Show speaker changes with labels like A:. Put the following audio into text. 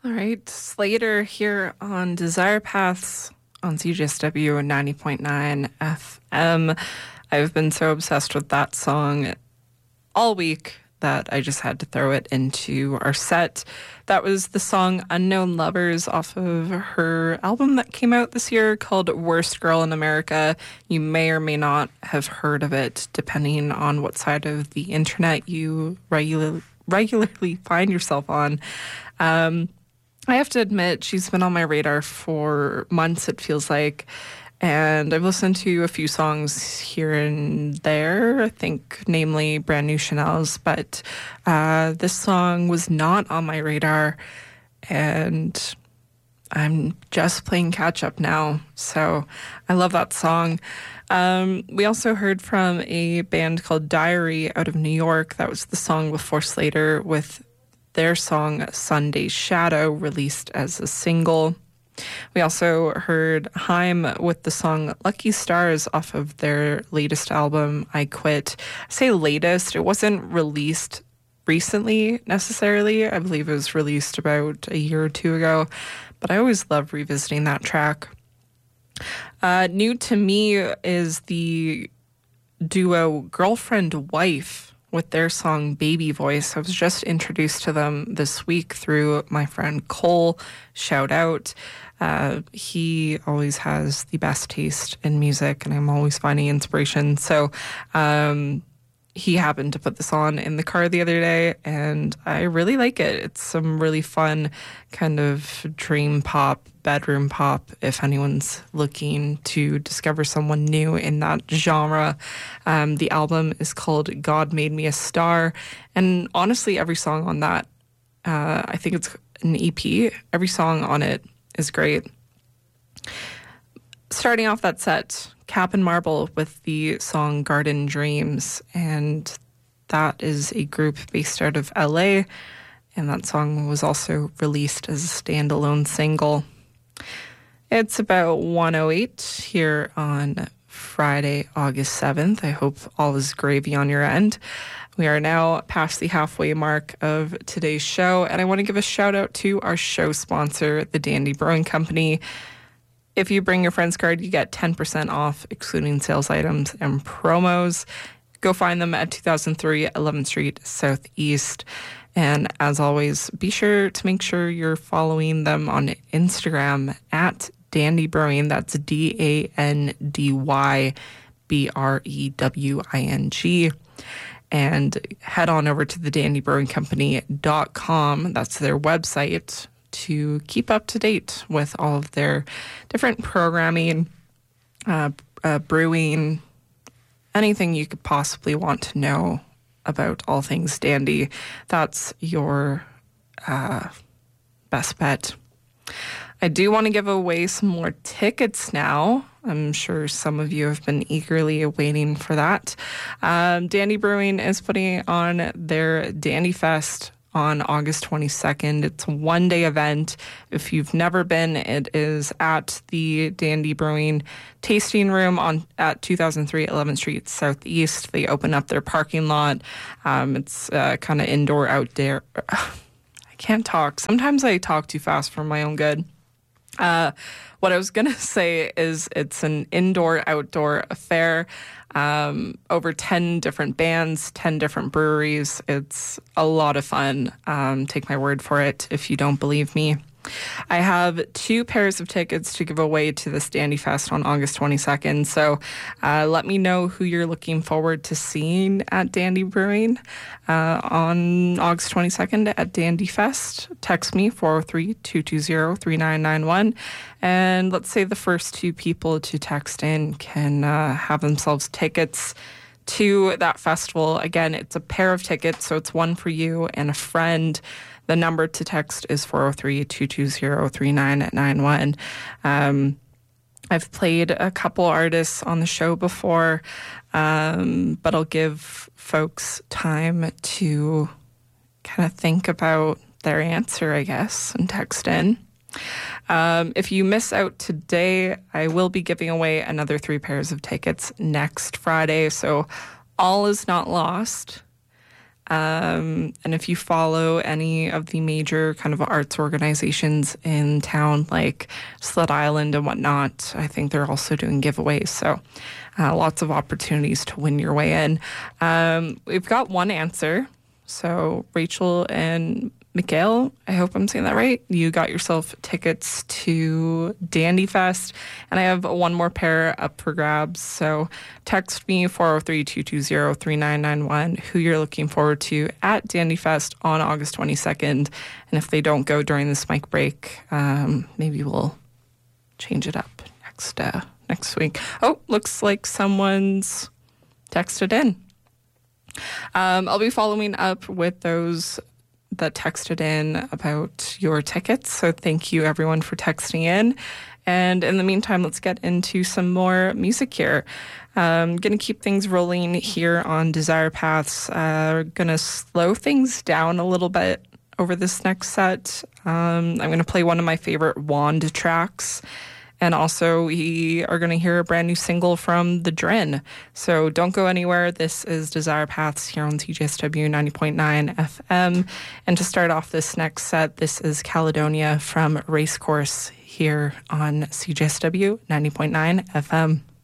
A: All right, Slater here on Desire Paths on CJSW 90.9 FM. I've been so obsessed with that song all week that I just had to throw it into our set. That was the song Unknown Lovers off of her album that came out this year called Worst Girl in America. You may or may not have heard of it, depending on what side of the internet you regularly find yourself on. I have to admit, she's been on my radar for months, it feels like. And I've listened to a few songs here and there, I think namely Brand New Chanel's, but this song was not on my radar, and I'm just playing catch up now. So I love that song. We also heard from a band called Diary out of New York. That was the song before Slater with their song Sunday Shadow, released as a single. We also heard Haim with the song Lucky Stars off of their latest album, I Quit. I say latest, it wasn't released recently necessarily. I believe it was released about a year or two ago, but I always love revisiting that track. New to me is the duo Girlfriend Wife with their song Baby Voice. I was just introduced to them this week through my friend Cole. Shout out. He always has the best taste in music, and I'm always finding inspiration. So he happened to put this on in the car the other day, and I really like it. It's some really fun kind of dream pop, bedroom pop, if anyone's looking to discover someone new in that genre. The album is called God Made Me a Star, and honestly, every song on that, I think it's an EP, every song on it is great. Starting off that set, Cap and Marble with the song Garden Dreams, and that is a group based out of LA, and that song was also released as a standalone single. It's about 1:08 here on Friday, August 7th. I hope all is gravy on your end. We are now past the halfway mark of today's show, and I want to give a shout out to our show sponsor, the Dandy Brewing Company. If you bring your friend's card, you get 10% off, excluding sales items and promos. Go find them at 2003 11th Street Southeast. And as always, be sure to make sure you're following them on Instagram at Dandy Brewing. That's DANDYBREWING. And head on over to the dandybrewingcompany.com. That's their website to keep up to date with all of their different programming, brewing, anything you could possibly want to know about all things dandy. That's your best bet. I do want to give away some more tickets now. I'm sure some of you have been eagerly waiting for that. Dandy Brewing is putting on their Dandy Fest on August 22nd. It's a one-day event. If you've never been, it is at the Dandy Brewing Tasting Room at 2003 11th Street Southeast. They open up their parking lot. It's kind of indoor, outdoor. I can't talk. Sometimes I talk too fast for my own good. What I was going to say is it's an indoor-outdoor affair. Over 10 different bands, 10 different breweries. It's a lot of fun. Take my word for it if you don't believe me. I have 2 pairs of tickets to give away to this Dandy Fest on August 22nd. So let me know who you're looking forward to seeing at Dandy Brewing on August 22nd at Dandy Fest. Text me 403-220-3991. And let's say the first 2 people to text in can have themselves tickets to that festival. Again, it's a pair of tickets, so it's one for you and a friend. The number to text is 403-220-3991. I've played a couple artists on the show before, but I'll give folks time to kind of think about their answer, I guess, and text in. If you miss out today, I will be giving away another 3 pairs of tickets next Friday, so all is not lost. And if you follow any of the major kind of arts organizations in town, like Sled Island and whatnot, I think they're also doing giveaways. So lots of opportunities to win your way in. We've got one answer. So Rachel and Mikhail, I hope I'm saying that right. You got yourself tickets to Dandy Fest, and I have one more pair up for grabs. So text me 403-220-3991 who you're looking forward to at Dandy Fest on August 22nd. And if they don't go during this mic break, maybe we'll change it up next week. Oh, looks like someone's texted in. I'll be following up with those that texted in about your tickets. So thank you everyone for texting in. And in the meantime, let's get into some more music here. I'm going to keep things rolling here on Desire Paths. Going to slow things down a little bit over this next set. I'm going to play one of my favorite Wand tracks. And also, we are going to hear a brand new single from The Drin. So don't go anywhere. This is Desire Paths here on CJSW 90.9 FM. And to start off this next set, this is Caledonia from Racecourse here on CJSW 90.9 FM.